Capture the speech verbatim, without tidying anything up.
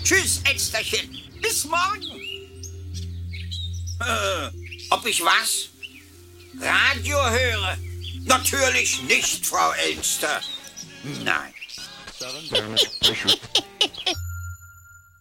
Tschüss, Elsterchen. Bis morgen. Äh, ob ich was? Radio höre? Natürlich nicht, Frau Elster. Nein.